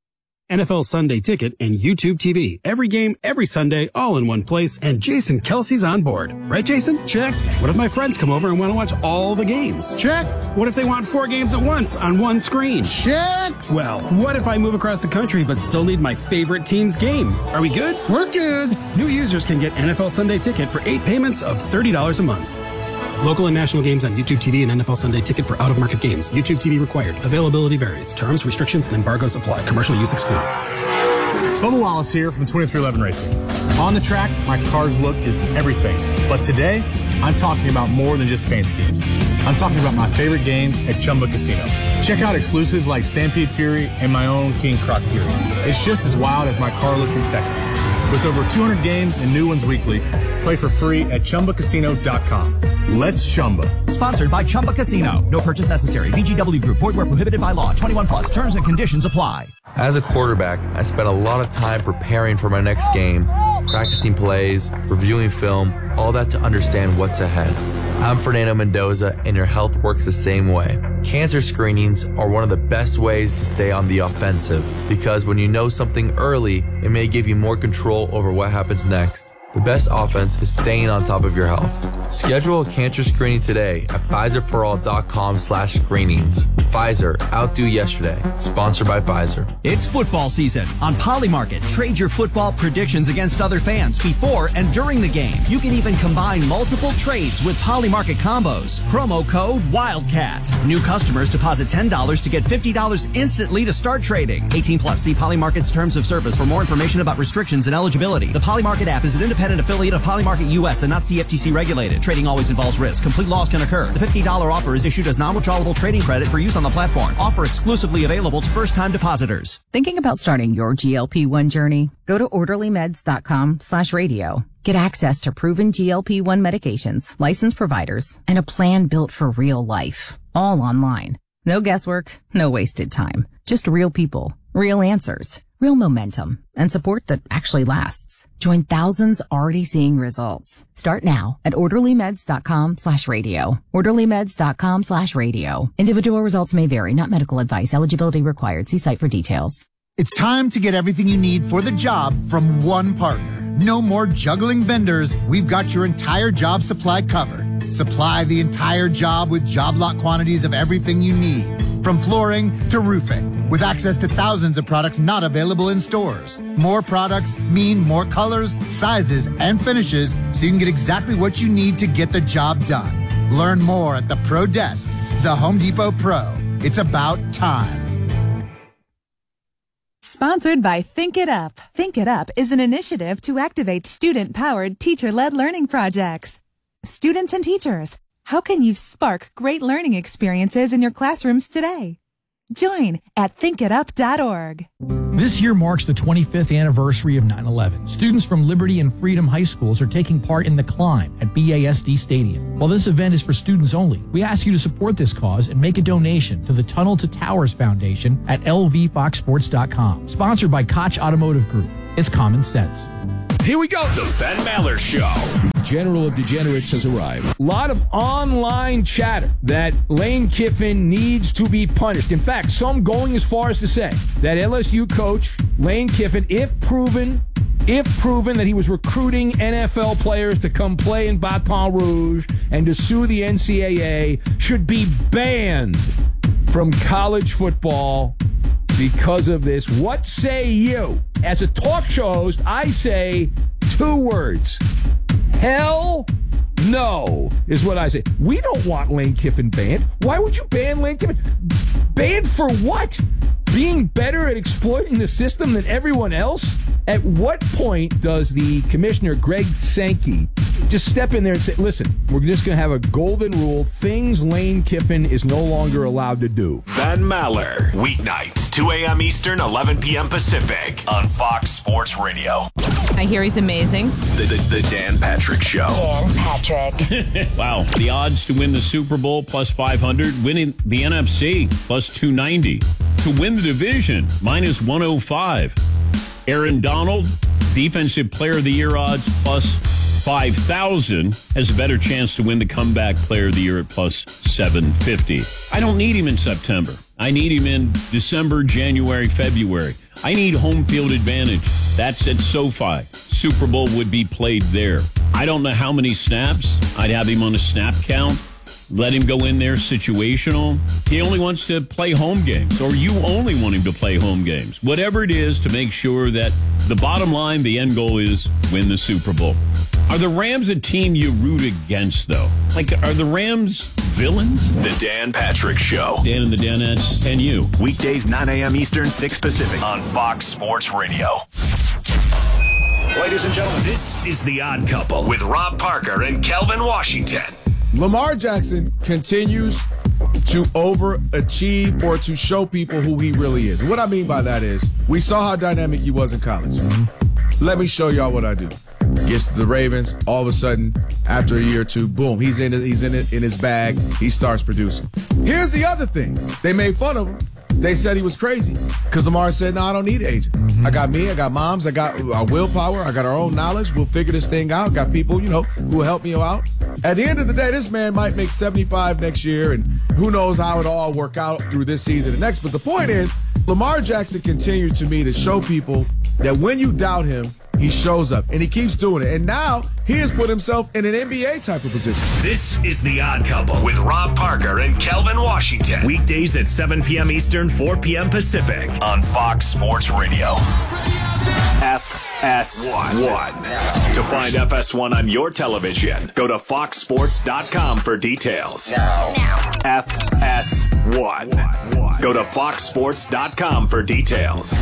N F L Sunday Ticket and YouTube T V. Every game, every Sunday, all in one place. And Jason Kelsey's on board. Right, Jason? Check. What if my friends come over and want to watch all the games? Check. What if they want four games at once on one screen? Check. Well, what if I move across the country but still need my favorite team's game? Are we good? We're good. New users can get N F L Sunday Ticket for eight payments of thirty dollars a month. Local and national games on YouTube T V and N F L Sunday Ticket for out-of-market games. YouTube T V required. Availability varies. Terms, restrictions, and embargoes apply. Commercial use excluded. Bubba Wallace here from twenty-three eleven Racing. On the track, my car's look is everything. But today, I'm talking about more than just paint schemes. I'm talking about my favorite games at Chumba Casino. Check out exclusives like Stampede Fury and my own King Croc Fury. It's just as wild as my car look in Texas. With over two hundred games and new ones weekly, play for free at Chumba Casino dot com. Let's Chumba. Sponsored by Chumba Casino. No purchase necessary. V G W Group. Void where prohibited by law. twenty-one plus. Terms and conditions apply. As a quarterback, I spent a lot of time preparing for my next game, practicing plays, reviewing film, all that to understand what's ahead. I'm Fernando Mendoza, and your health works the same way. Cancer screenings are one of the best ways to stay on the offensive, because when you know something early, it may give you more control over what happens next. The best offense is staying on top of your health. Schedule a cancer screening today at Pfizer For All dot com slash screenings. Pfizer, outdo yesterday. Sponsored by Pfizer. It's football season. On Polymarket, trade your football predictions against other fans before and during the game. You can even combine multiple trades with Polymarket combos. Promo code WILDCAT. New customers deposit ten dollars to get fifty dollars instantly to start trading. eighteen plus. See Polymarket's terms of service for more information about restrictions and eligibility. The Polymarket app is an independent affiliate of Polymarket U S and not C F T C regulated. Trading always involves risk. Complete loss can occur. The fifty dollars offer is issued as non-withdrawable trading credit for use on the platform. Offer exclusively available to first-time depositors. Thinking about starting your G L P one journey? Go to orderly meds dot com slash radio. Get access to proven G L P one medications, licensed providers, and a plan built for real life. All online. No guesswork, no wasted time. Just real people, real answers, real momentum, and support that actually lasts. Join thousands already seeing results. Start now at orderly meds dot com slash radio. orderly meds dot com slash radio. Individual results may vary, not medical advice. Eligibility required. See site for details. It's time to get everything you need for the job from one partner. No more juggling vendors. We've got your entire job supply covered. Supply the entire job with job lot quantities of everything you need, from flooring to roofing, with access to thousands of products not available in stores. More products mean more colors, sizes, and finishes, so you can get exactly what you need to get the job done. Learn more at the Pro Desk, the Home Depot Pro. It's about time. Sponsored by Think It Up. Think It Up is an initiative to activate student-powered, teacher-led learning projects. Students and teachers, how can you spark great learning experiences in your classrooms today? Join at think it up dot org. This year marks the twenty-fifth anniversary of nine eleven. Students from Liberty and Freedom High Schools are taking part in The Climb at B A S D Stadium. While this event is for students only, we ask you to support this cause and make a donation to the Tunnel to Towers Foundation at L V fox sports dot com. Sponsored by Koch Automotive Group. It's common sense. Here we go. The Ben Maller Show. General of Degenerates has arrived. A lot of online chatter that Lane Kiffin needs to be punished. In fact, some going as far as to say that L S U coach Lane Kiffin, if proven, if proven that he was recruiting N F L players to come play in Baton Rouge and to sue the N C double A, should be banned from college football because of this. What say you? As a talk show host, I say two words. Hell no is what I say. We don't want Lane Kiffin banned. Why would you ban Lane Kiffin? Banned for what? Being better at exploiting the system than everyone else? At what point does the commissioner, Greg Sankey, just step in there and say, listen, we're just going to have a golden rule. Things Lane Kiffin is no longer allowed to do. Ben Maller, weeknights, two a.m. Eastern, eleven p.m. Pacific, on Fox Sports Radio. I hear he's amazing. The, the, the Dan Patrick Show. Dan Patrick. Wow. The odds to win the Super Bowl plus five hundred, winning the N F C plus two ninety, to win the division minus one oh five. Aaron Donald, Defensive Player of the Year odds plus five thousand, has a better chance to win the Comeback Player of the Year at plus seven fifty. I don't need him in September. I need him in December, January, February. I need home field advantage. That's at SoFi. Super Bowl would be played there. I don't know how many snaps. I'd have him on a snap count. Let him go in there situational. He only wants to play home games, or you only want him to play home games. Whatever it is to make sure that the bottom line, the end goal is win the Super Bowl. Are the Rams a team you root against, though? Like, are the Rams villains? The Dan Patrick Show. Dan and the Danettes and you. Weekdays, nine a.m. Eastern, six Pacific, on Fox Sports Radio. Ladies and gentlemen, this is The Odd Couple with Rob Parker and Kelvin Washington. Lamar Jackson continues to overachieve or to show people who he really is. What I mean by that is, we saw how dynamic he was in college. Let me show y'all what I do. Gets to the Ravens, all of a sudden, after a year or two, boom, he's in it, he's in it in his bag, he starts producing. Here's the other thing. They made fun of him. They said he was crazy because Lamar said, no, I don't need an agent. Mm-hmm. I got me, I got moms, I got our willpower, I got our own knowledge. We'll figure this thing out. Got people, you know, who will help me out. At the end of the day, this man might make seventy-five next year, and who knows how it all work out through this season and next. But the point is, Lamar Jackson continued to me to show people that when you doubt him, he shows up, and he keeps doing it. And now he has put himself in an N B A type of position. This is The Odd Couple with Rob Parker and Kelvin Washington. Weekdays at seven p.m. Eastern, four p.m. Pacific, on Fox Sports Radio. F S one. To find F S one on your television, go to fox sports dot com for details. Now. Now. F S one. Go to fox sports dot com for details.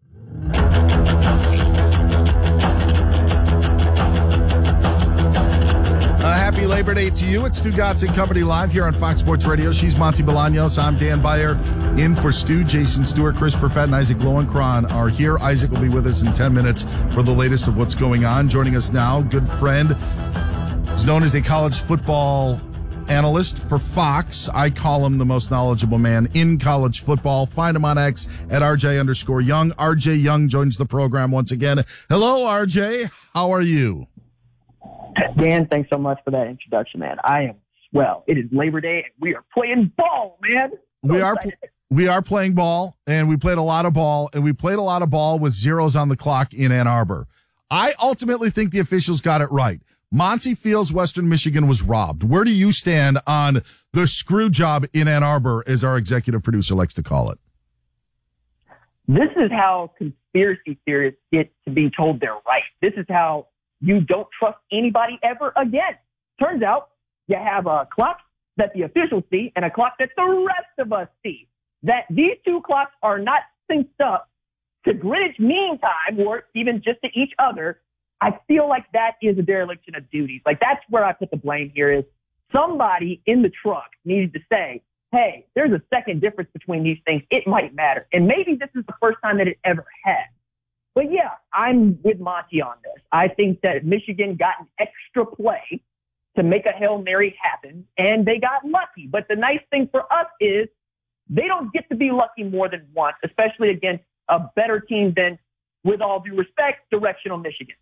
Uh, happy Labor Day to you. It's Stu Gatz and Company live here on Fox Sports Radio. She's Monty Bolaños. I'm Dan Beyer in for Stu. Jason Stewart, Chris Perfett, and Isaac Lowenkron are here. Isaac will be with us in ten minutes for the latest of what's going on. Joining us now, good friend, is known as a college football analyst for Fox. I call him the most knowledgeable man in college football. Find him on X at R J underscore Young. R J Young joins the program once again. Hello, R J. How are you? Dan, thanks so much for that introduction, man. I am swell. It is Labor Day, and we are playing ball, man. So we are excited. we are playing ball, and we played a lot of ball, and we played a lot of ball with zeros on the clock in Ann Arbor. I ultimately think the officials got it right. Monty feels Western Michigan was robbed. Where do you stand on the screw job in Ann Arbor, as our executive producer likes to call it? This is how conspiracy theorists get to be told they're right. This is how you don't trust anybody ever again. Turns out you have a clock that the officials see and a clock that the rest of us see. That these two clocks are not synced up to Greenwich Mean Time or even just to each other. I feel like that is a dereliction of duties. Like, that's where I put the blame here is somebody in the truck needed to say, hey, there's a second difference between these things. It might matter. And maybe this is the first time that it ever has. But yeah, I'm with Monty on this. I think that Michigan got an extra play to make a Hail Mary happen, and they got lucky. But the nice thing for us is they don't get to be lucky more than once, especially against a better team than, with all due respect, directional Michigan.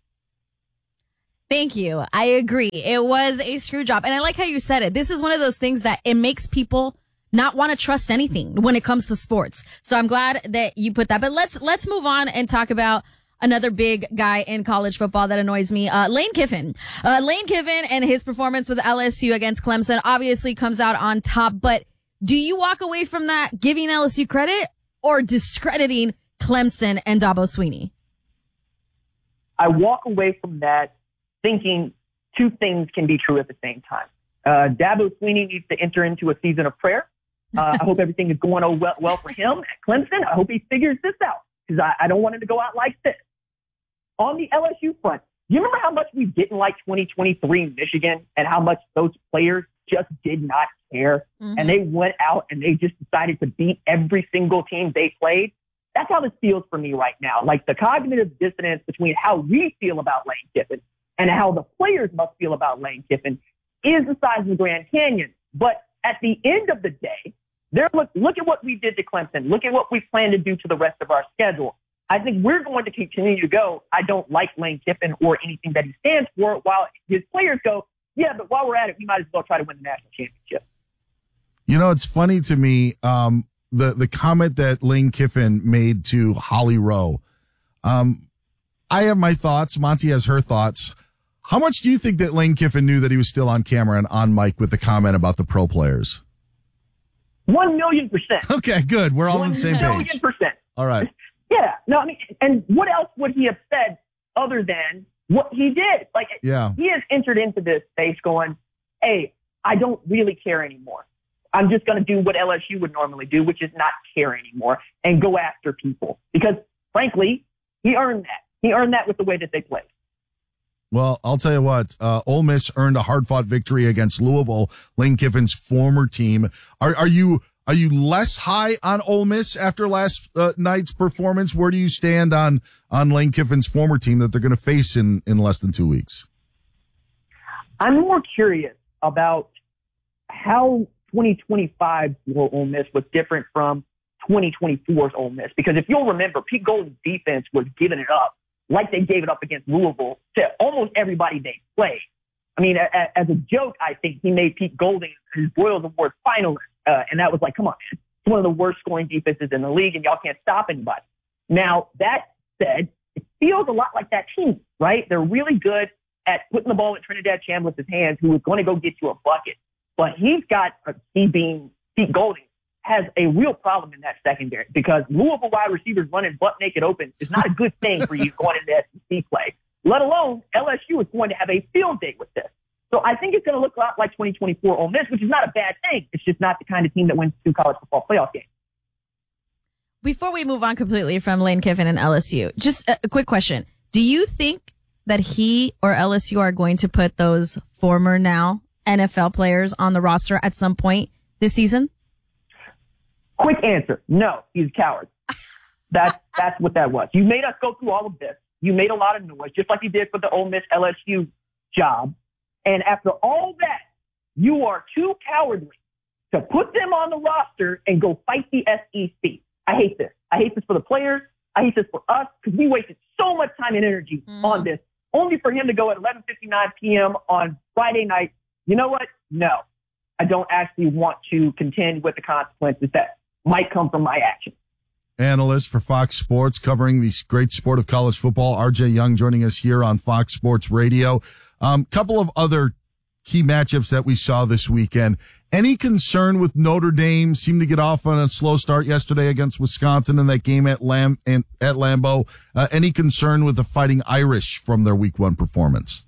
Thank you. I agree. It was a screw job. And I like how you said it. This is one of those things that it makes people not want to trust anything when it comes to sports. So I'm glad that you put that. But let's let's move on and talk about another big guy in college football that annoys me, uh, Lane Kiffin. Uh, Lane Kiffin and his performance with L S U against Clemson obviously comes out on top. But do you walk away from that giving L S U credit or discrediting Clemson and Dabo Swinney? I walk away from that thinking two things can be true at the same time. Uh, Dabo Swinney needs to enter into a season of prayer. Uh, I hope everything is going oh well, well for him at Clemson. I hope he figures this out because I, I don't want him to go out like this. On the L S U front, do you remember how much we didn't like twenty twenty-three Michigan and how much those players just did not care? Mm-hmm. And they went out and they just decided to beat every single team they played. That's how this feels for me right now. Like the cognitive dissonance between how we feel about Lane Kiffin and how the players must feel about Lane Kiffin is the size of the Grand Canyon. But at the end of the day, there look look at what we did to Clemson. Look at what we plan to do to the rest of our schedule. I think we're going to continue to go. I don't like Lane Kiffin or anything that he stands for, while his players go, yeah, but while we're at it, we might as well try to win the national championship. You know, it's funny to me, um, the, the comment that Lane Kiffin made to Holly Rowe. Um, I have my thoughts. Monty has her thoughts. How much do you think that Lane Kiffin knew that he was still on camera and on mic with the comment about the pro players? One million percent. Okay, good. We're all on the same page. One million percent. All right. Yeah. No, I mean, and what else would he have said other than what he did? Like, yeah. He has entered into this space going, hey, I don't really care anymore. I'm just going to do what L S U would normally do, which is not care anymore and go after people. Because, frankly, he earned that. He earned that with the way that they played. Well, I'll tell you what, uh, Ole Miss earned a hard-fought victory against Louisville, Lane Kiffin's former team. Are, are you are you less high on Ole Miss after last uh, night's performance? Where do you stand on on Lane Kiffin's former team that they're going to face in, in less than two weeks? I'm more curious about how twenty twenty-five's Ole Miss was different from twenty twenty-four's Ole Miss. Because if you'll remember, Pete Golding's defense was giving it up like they gave it up against Louisville to almost everybody they played. I mean, a, as a joke, I think he made Pete Golding his Boyles Award finalist. Uh, and that was like, come on, man. It's one of the worst scoring defenses in the league, and y'all can't stop anybody. Now, that said, it feels a lot like that team, right? They're really good at putting the ball in Trinidad Chambliss' hands, who is going to go get you a bucket. But he's got, uh, he being Pete Golding, has a real problem in that secondary because Louisville wide receivers running butt naked open is not a good thing for you going into S E C play, let alone L S U is going to have a field day with this. So I think it's going to look a lot like twenty twenty-four Ole Miss, which is not a bad thing. It's just not the kind of team that wins two college football playoff games. Before we move on completely from Lane Kiffin and L S U, just a, a quick question. Do you think that he or L S U are going to put those former now N F L players on the roster at some point this season? Quick answer. No, he's a coward. That's, that's what that was. You made us go through all of this. You made a lot of noise, just like you did for the Ole Miss L S U job. And after all that, you are too cowardly to put them on the roster and go fight the S E C. I hate this. I hate this for the players. I hate this for us because we wasted so much time and energy mm. on this, only for him to go at eleven fifty-nine p.m. on Friday night. You know what? No, I don't actually want to contend with the consequences that might come from my action. Analyst for Fox Sports covering the great sport of college football, R J Young, joining us here on Fox Sports Radio. Um, couple of other key matchups that we saw this weekend. Any concern with Notre Dame? Seemed to get off on a slow start yesterday against Wisconsin in that game at Lam at Lambeau. Uh, any concern with the Fighting Irish from their week one performance?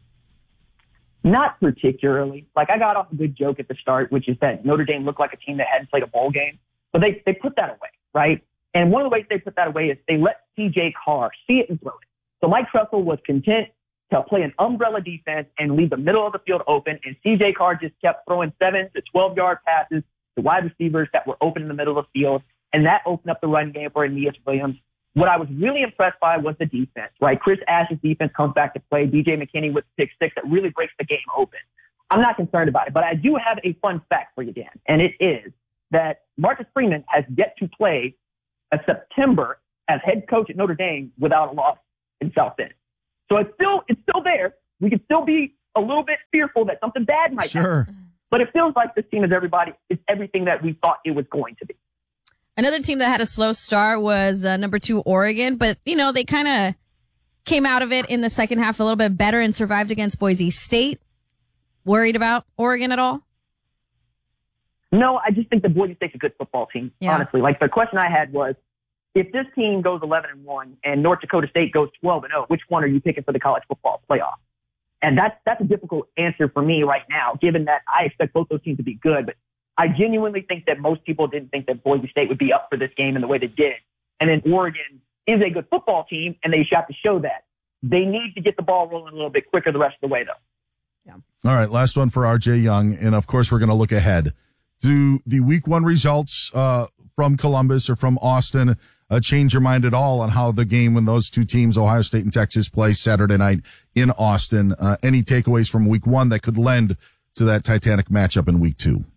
Not particularly. Like, I got off a good joke at the start, which is that Notre Dame looked like a team that hadn't played a bowl game. But they, they put that away, right? And one of the ways they put that away is they let C J Carr see it and throw it. So Mike Tressel was content to play an umbrella defense and leave the middle of the field open, and C J Carr just kept throwing seven to twelve-yard passes the wide receivers that were open in the middle of the field, and that opened up the run game for Aeneas Williams. What I was really impressed by was the defense, right? Chris Ash's defense comes back to play. B J McKinney with six six that really breaks the game open. I'm not concerned about it, but I do have a fun fact for you, Dan, and it is that Marcus Freeman has yet to play a September as head coach at Notre Dame without a loss in South Bend. So it's still it's still there. We can still be a little bit fearful that something bad might sure. happen. But it feels like this team is everybody is everything that we thought it was going to be. Another team that had a slow start was uh, number two, Oregon. But, you know, they kind of came out of it in the second half a little bit better and survived against Boise State. Worried about Oregon at all? No, I just think that Boise State's a good football team, yeah. honestly. Like, the question I had was, if this team goes eleven and one and North Dakota State goes twelve and oh, which one are you picking for the college football playoff? And that's, that's a difficult answer for me right now, given that I expect both those teams to be good. But I genuinely think that most people didn't think that Boise State would be up for this game in the way they did. And then Oregon is a good football team, and they have to show that. They need to get the ball rolling a little bit quicker the rest of the way, though. Yeah. All right, last one for R J Young, and of course we're going to look ahead. Do the week one results uh, from Columbus or from Austin uh, change your mind at all on how the game when those two teams, Ohio State and Texas, play Saturday night in Austin? Uh, any takeaways from week one that could lend to that Titanic matchup in week two?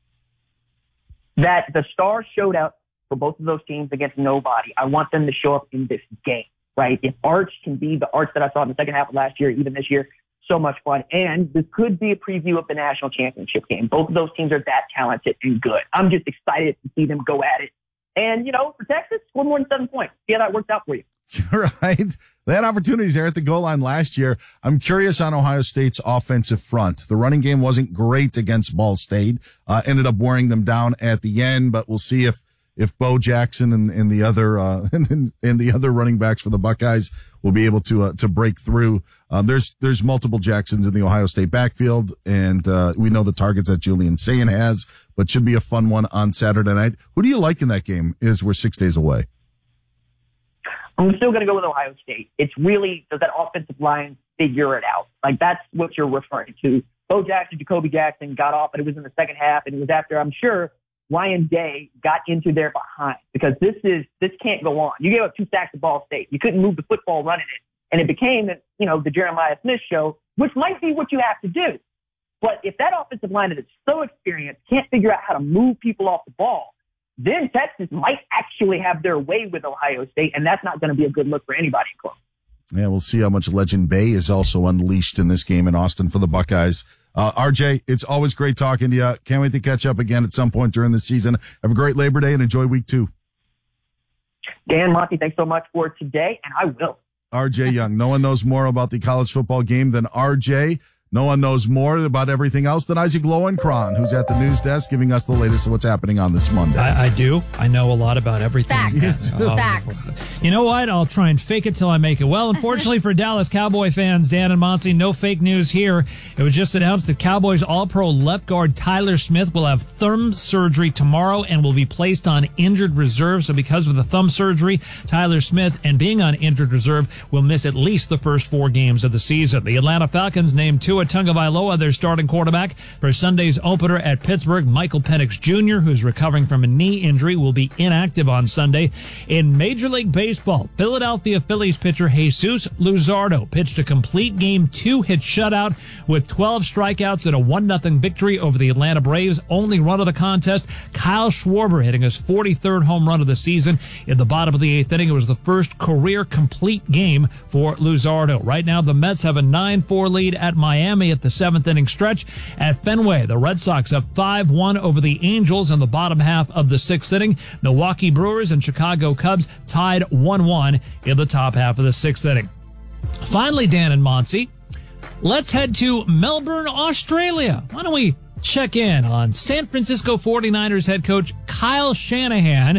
That the stars showed up for both of those teams against nobody. I want them to show up in this game, right? If Arch can be the Arch that I saw in the second half of last year, even this year, so much fun. And this could be a preview of the national championship game. Both of those teams are that talented and good. I'm just excited to see them go at it. And, you know, for Texas, score more than seven points. See how that works out for you. Right. They had opportunities there at the goal line last year. I'm curious on Ohio State's offensive front. The running game wasn't great against Ball State, uh, ended up wearing them down at the end, but we'll see if, if Bo Jackson and, and the other, uh, and, and the other running backs for the Buckeyes will be able to, uh, to break through. Uh, there's, there's multiple Jacksons in the Ohio State backfield, and, uh, we know the targets that Julian Sayin has, but should be a fun one on Saturday night. Who do you like in that game as we're six days away? I'm still going to go with Ohio State. It's really, does that offensive line figure it out? Like, that's what you're referring to. Bo Jackson, Jacoby Jackson got off, but it was in the second half, and it was after, I'm sure, Ryan Day got into their behind, because this is, this can't go on. You gave up two sacks to Ball State. You couldn't move the football running it. And it became, you know, the Jeremiah Smith show, which might be what you have to do. But if that offensive line that is so experienced can't figure out how to move people off the ball, then Texas might actually have their way with Ohio State, and that's not going to be a good look for anybody close. Yeah, we'll see how much Legend Bay is also unleashed in this game in Austin for the Buckeyes. Uh, R J, it's always great talking to you. Can't wait to catch up again at some point during the season. Have a great Labor Day and enjoy week two. Dan, Monty, thanks so much for today, and I will. R J Young. No one knows more about the college football game than R J. No one knows more about everything else than Isaac Lowenkron, who's at the news desk giving us the latest of what's happening on this Monday. I, I do. I know a lot it everything. Facts. Oh, Facts. You know what? I'll try and fake it till I make it. Well, unfortunately for Dallas Cowboy fans, Dan and Monty, no fake news here. It was just announced that Cowboys All-Pro left guard Tyler Smith will have thumb surgery tomorrow and will be placed on injured reserve. So because of the thumb surgery, Tyler Smith, and being on injured reserve, will miss at least the first four games of the season. The Atlanta Falcons named Tua Tagovailoa their starting quarterback for Sunday's opener at Pittsburgh. Michael Penix Junior, who's recovering from a knee injury, will be inactive on Sunday. In Major League Baseball, Philadelphia Phillies pitcher Jesus Luzardo pitched a complete game two-hit shutout with twelve strikeouts and a one nothing victory over the Atlanta Braves. Only run of the contest, Kyle Schwarber hitting his forty-third home run of the season. In the bottom of the eighth inning, it was the first career complete game for Luzardo. Right now, the Mets have a nine four lead at Miami at the seventh inning stretch. At Fenway, the Red Sox up five one over the Angels in the bottom half of the sixth inning. Milwaukee Brewers and Chicago Cubs tied one one in the top half of the sixth inning. Finally, Dan and Monty, let's head to Melbourne, Australia. Why don't we check in on San Francisco forty-niners head coach Kyle Shanahan,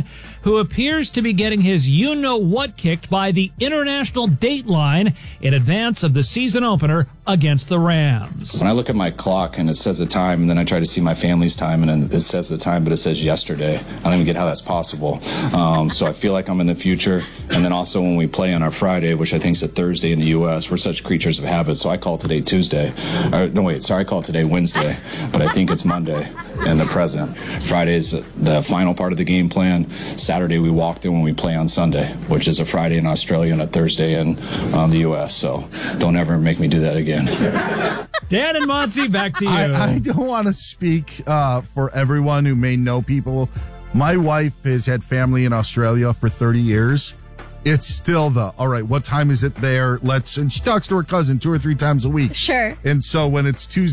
who appears to be getting his you-know-what kicked by the International Dateline in advance of the season opener against the Rams. When I look at my clock and it says the time, and then I try to see my family's time, and then it says the time, but it says yesterday. I don't even get how that's possible. Um, so I feel like I'm in the future. And then also when we play on our Friday, which I think is a Thursday in the U S, we're such creatures of habit. So I call today Tuesday. Or, no, wait, sorry, I call today Wednesday, but I think it's Monday in the present. Friday is the final part of the game plan. Saturday we walk through when we play on Sunday, which is a Friday in Australia and a Thursday in um, the U S. So don't ever make me do that again. Dan and Monty, back to you. I, I don't want to speak uh, for everyone who may know people. My wife has had family in Australia for thirty years. It's still the, all right, what time is it there? Let's, and she talks to her cousin two or three times a week. Sure. And so when it's Tuesday,